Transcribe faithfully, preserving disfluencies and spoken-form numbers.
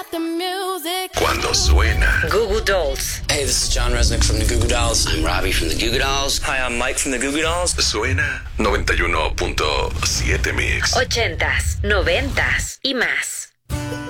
Cuando suena. Goo Goo Dolls. Hey, this is John Resnick from the Goo Goo Dolls. I'm Robbie from the Goo Goo Dolls. Hi, I'm Mike from the Goo Goo Dolls. Suena noventa y uno punto siete Mix. Ochentas, noventas y más.